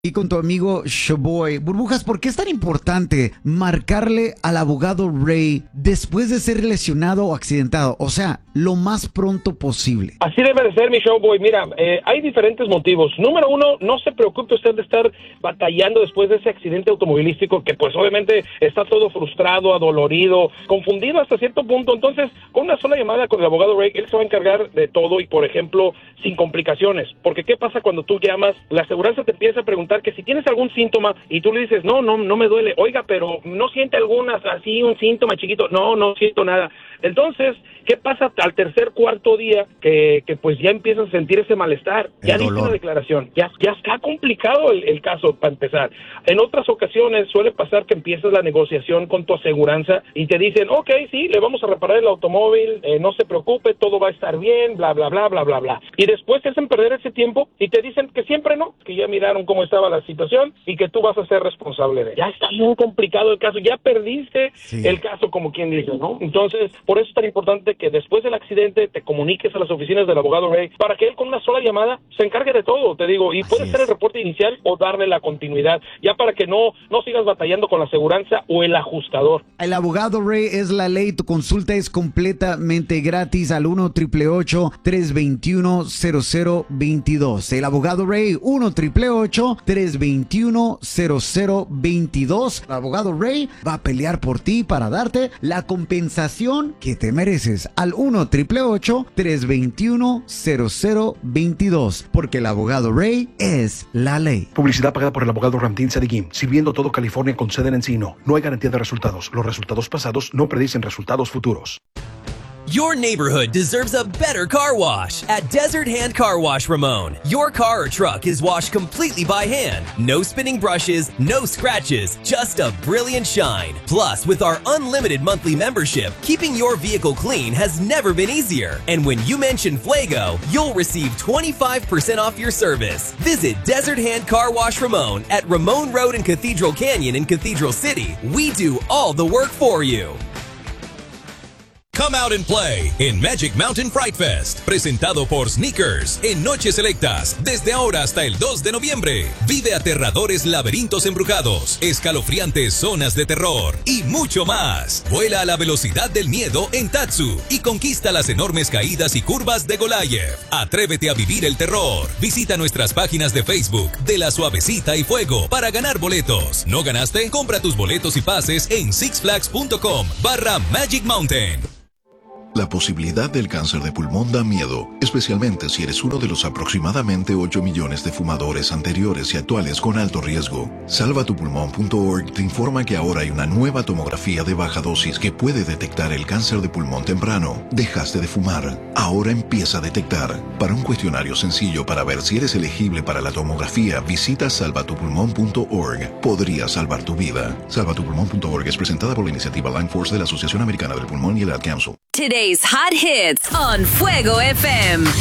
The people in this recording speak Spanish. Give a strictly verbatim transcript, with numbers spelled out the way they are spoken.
Y con tu amigo Showboy. Burbujas, ¿por qué es tan importante marcarle al abogado Ray después de ser lesionado o accidentado? O sea, lo más pronto posible. Así debe de ser, mi Showboy. Mira, eh, hay diferentes motivos. Número uno, no se preocupe usted de estar batallando después de ese accidente automovilístico que pues obviamente está todo frustrado, adolorido, confundido hasta cierto punto. Entonces, con una sola llamada con el abogado Ray, él se va a encargar de todo y, por ejemplo, sin complicaciones. Porque ¿qué pasa cuando tú llamas? La aseguranza te empieza a preguntar que si tienes algún síntoma y tú le dices, no, no, no me duele, oiga, pero no siente alguna, así un síntoma chiquito, no, no siento nada. Entonces, ¿qué pasa al tercer, cuarto día que, que pues ya empiezas a sentir ese malestar? Ya diste una declaración, ya, ya está complicado el, el caso para empezar. En otras ocasiones suele pasar que empiezas la negociación con tu aseguranza y te dicen, ok, sí, le vamos a reparar el automóvil, eh, no se preocupe, todo va a estar bien, bla, bla, bla, bla, bla, bla. Y después te hacen perder ese tiempo y te dicen que siempre no, que ya miraron cómo estaba la situación y que tú vas a ser responsable de él. Ya está muy complicado el caso, ya perdiste sí. el caso, como quien dice, ¿no? Entonces, por eso es tan importante que después del accidente te comuniques a las oficinas del abogado Ray para que él con una sola llamada se encargue de todo, te digo, y puede ser el reporte inicial o darle la continuidad, ya para que no, no sigas batallando con la aseguranza o el ajustador. El abogado Ray es la ley, tu consulta es completamente gratis al uno triple ocho, tres dos uno, cero cero dos dos. El abogado Ray, uno triple ocho, tres dos uno, cero cero dos dos. El abogado Ray va a pelear por ti para darte la compensación que te mereces al uno triple ocho, tres dos uno, cero cero dos dos, porque el abogado Ray es la ley. Publicidad pagada por el abogado Ramtin Sadigim, sirviendo todo California con sede en Encino. No hay garantía de resultados. Los resultados pasados no predicen resultados futuros. Your neighborhood deserves a better car wash. At Desert Hand Car Wash Ramon, your car or truck is washed completely by hand. No spinning brushes, no scratches, just a brilliant shine. Plus, with our unlimited monthly membership, keeping your vehicle clean has never been easier. And when you mention Fuego, you'll receive twenty-five percent off your service. Visit Desert Hand Car Wash Ramon at Ramon Road in Cathedral Canyon in Cathedral City. We do all the work for you. Come out and play en Magic Mountain Fright Fest, presentado por Sneakers, en noches selectas, desde ahora hasta el dos de noviembre. Vive aterradores laberintos embrujados, escalofriantes zonas de terror y mucho más. Vuela a la velocidad del miedo en Tatsu y conquista las enormes caídas y curvas de Goliath. Atrévete a vivir el terror. Visita nuestras páginas de Facebook de La Suavecita y Fuego para ganar boletos. ¿No ganaste? Compra tus boletos y pases en sixflags.com barra Magic Mountain. La posibilidad del cáncer de pulmón da miedo, especialmente si eres uno de los aproximadamente ocho millones de fumadores anteriores y actuales con alto riesgo. salva tu pulmón punto org te informa que ahora hay una nueva tomografía de baja dosis que puede detectar el cáncer de pulmón temprano. Dejaste de fumar, ahora empieza a detectar. Para un cuestionario sencillo para ver si eres elegible para la tomografía, visita salva tu pulmón punto org. Podría salvar tu vida. salva tu pulmón punto org es presentada por la iniciativa Lung Force de la Asociación Americana del Pulmón y el Ad Council. Today's hot hits on Fuego F M.